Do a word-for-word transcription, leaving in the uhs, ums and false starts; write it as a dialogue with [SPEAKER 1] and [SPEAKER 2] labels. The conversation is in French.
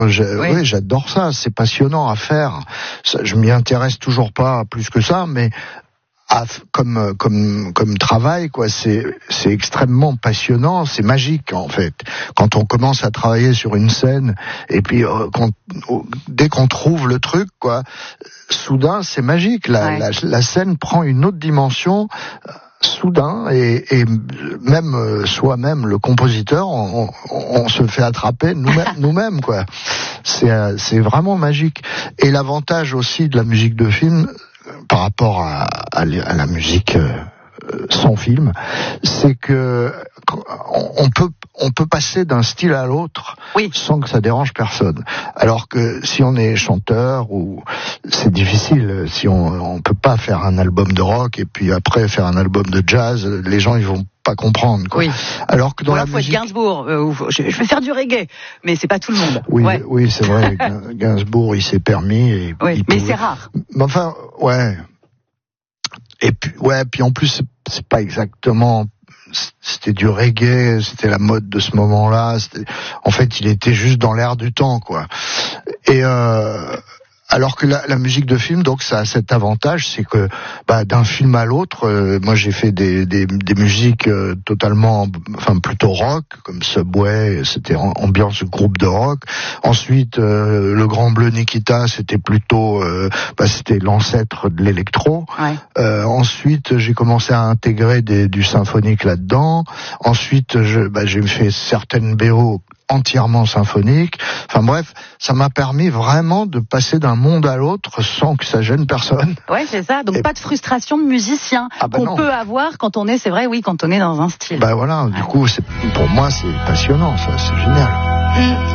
[SPEAKER 1] Je,
[SPEAKER 2] Oui.
[SPEAKER 1] oui, j'adore ça. C'est passionnant à faire. Ça, je m'y intéresse toujours pas plus que ça, mais à, comme comme comme travail, quoi. C'est c'est extrêmement passionnant. C'est magique en fait. Quand on commence à travailler sur une scène et puis euh, quand, dès qu'on trouve le truc, quoi, soudain c'est magique. La,
[SPEAKER 2] Ouais.
[SPEAKER 1] la, la scène prend une autre dimension. Soudain, et, et même euh, soi-même, le compositeur, on, on, on se fait attraper nous-mêmes, nous-mêmes quoi. C'est, euh, c'est vraiment magique. Et l'avantage aussi de la musique de film, euh, par rapport à, à, à la musique euh, sans film, c'est que on peut on peut passer d'un style à l'autre
[SPEAKER 2] Oui.
[SPEAKER 1] sans que ça dérange personne. Alors que si on est chanteur, ou c'est difficile, si on on peut pas faire un album de rock et puis après faire un album de jazz, les gens ils vont pas comprendre quoi.
[SPEAKER 2] Oui.
[SPEAKER 1] Alors que dans
[SPEAKER 2] Ou alors
[SPEAKER 1] la
[SPEAKER 2] faut
[SPEAKER 1] musique,
[SPEAKER 2] être Gainsbourg, euh, ou je, je vais faire du reggae, mais c'est pas tout le monde.
[SPEAKER 1] oui,
[SPEAKER 2] Ouais.
[SPEAKER 1] oui, c'est vrai. Gainsbourg, il s'est permis. Et
[SPEAKER 2] Oui,
[SPEAKER 1] il
[SPEAKER 2] mais
[SPEAKER 1] pouvait...
[SPEAKER 2] c'est rare.
[SPEAKER 1] Mais enfin, ouais. Et puis, ouais, puis en plus, c'est, c'est pas exactement. C'était du reggae, c'était la mode de ce moment-là. C'était... En fait, il était juste dans l'air du temps, quoi. Et euh, alors que la, la musique de film, donc, ça a cet avantage, c'est que bah, d'un film à l'autre, euh, moi j'ai fait des, des, des musiques euh, totalement, enfin plutôt rock, comme Subway, c'était ambiance groupe de rock. Ensuite, euh, Le Grand Bleu Nikita, c'était plutôt, euh, bah, c'était l'ancêtre de l'électro.
[SPEAKER 2] Ouais.
[SPEAKER 1] Euh, ensuite, j'ai commencé à intégrer des, du symphonique là-dedans. Ensuite, je, bah, j'ai fait certaines B O entièrement symphoniques. Enfin bref, ça m'a permis vraiment de passer d'un monde à l'autre sans que ça gêne personne.
[SPEAKER 2] Ouais, c'est ça. Donc
[SPEAKER 1] Et...
[SPEAKER 2] pas de frustration de musicien
[SPEAKER 1] ah bah
[SPEAKER 2] qu'on
[SPEAKER 1] non.
[SPEAKER 2] peut avoir quand on est, c'est vrai, oui, quand on est dans un style.
[SPEAKER 1] Bah voilà, du coup, c'est, pour moi, c'est passionnant, ça, c'est génial.
[SPEAKER 2] Mmh.